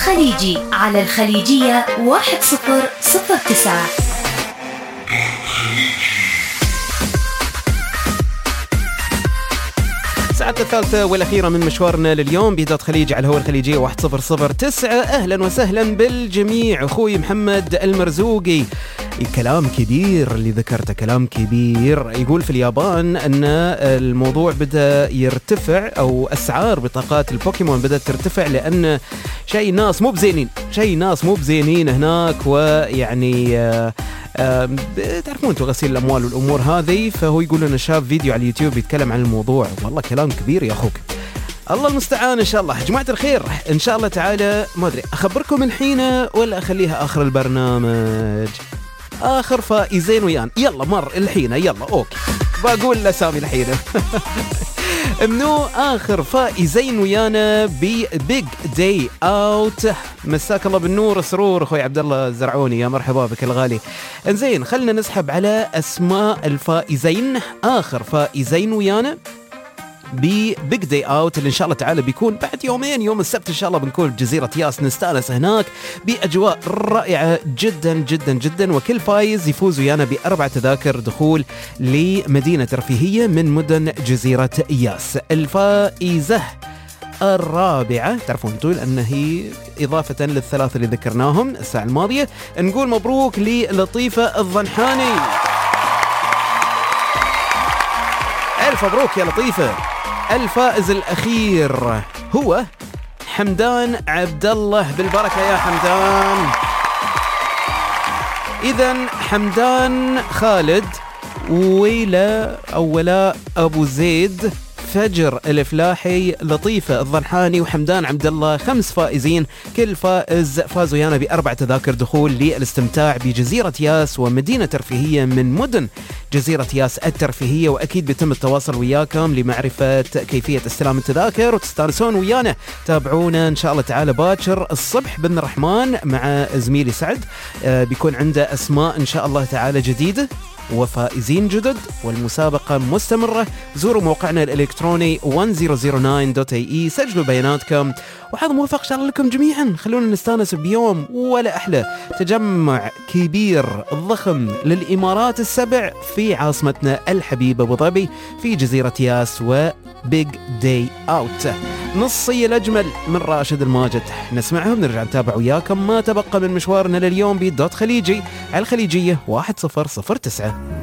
خليجي على الخليجية 1009. الساعة الثالثة والأخيرة من مشوارنا لليوم بإذاعة خليجي على الهواء الخليجية 1009. أهلا وسهلا بالجميع. أخوي محمد المرزوقي. كلام كبير اللي ذكرته، كلام كبير. يقول في اليابان أن الموضوع بدأ يرتفع، أو أسعار بطاقات البوكيمون بدأت ترتفع لأن شيء ناس مو بزينين هناك، ويعني تعرفون انتوا غسيل الأموال والأمور هذه. فهو يقول لنا شاف فيديو على اليوتيوب يتكلم عن الموضوع. والله كلام كبير يا أخوك. الله المستعان. إن شاء الله جماعة الخير، إن شاء الله تعالى ما أدري أخبركم الحين ولا أخليها آخر البرنامج. آخر فائزين ويان. يلا مر الحين، يلا أوكي بقول لسامي الحين. منو آخر فائزين ويانا ببيج داي أوت؟ مساك الله بالنور سرور أخوي عبد الله الزرعوني، يا مرحبا بك الغالي. انزين خلنا نسحب على أسماء الفائزين. آخر فائزين ويانا ببيج داي اوت اللي ان شاء الله تعالى بيكون بعد يومين، يوم السبت ان شاء الله بنكون بجزيرة ياس نستانس هناك باجواء رائعة جدا جدا جدا. وكل فايز يفوز ويانا ب4 تذاكر دخول لمدينة ترفيهية من مدن جزيرة ياس. الفائزة الرابعة تعرفون تقول أن هي إضافة للثلاثة اللي ذكرناهم الساعة الماضية. نقول مبروك للطيفة الضنحاني. ألف مبروك يا لطيفة. الفائز الأخير هو حمدان عبد الله. بالبركة يا حمدان. إذن حمدان خالد، ولاء أبو زيد، فجر الفلاحي، لطيفة الضنحاني، وحمدان عبد الله. 5 فائزين. كل فائز فاز ويانا ب4 تذاكر دخول للاستمتاع بجزيرة ياس ومدينة ترفيهية من مدن جزيرة ياس الترفيهية. وأكيد بيتم التواصل وياكم لمعرفة كيفية استلام التذاكر وتستانسون ويانا. تابعونا إن شاء الله تعالى باكر الصبح بن الرحمن مع زميلي سعد. بيكون عنده أسماء إن شاء الله تعالى جديدة وفائزين جدد، والمسابقة مستمرة. زوروا موقعنا الإلكتروني 1009.ae، سجلوا بياناتكم، وحظ موفق إن شاء الله لكم جميعا. خلونا نستانس بيوم ولا أحلى تجمع كبير ضخم للإمارات السبع في عاصمتنا الحبيبة أبو ظبي في جزيرة ياس، وبيج داي أوت. نصي الأجمل من راشد الماجد. نسمعهم نرجع نتابع وياكم ما تبقى من مشوارنا لليوم بدوت خليجي على الخليجية 1009.